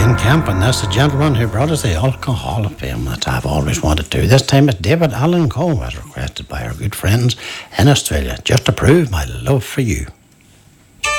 Alan Camp, and that's the gentleman who brought us the Alcohol Hall of Fame that I've always wanted to. This time it's David Allan Coe, as requested by our good friends in Australia, just to prove my love for you.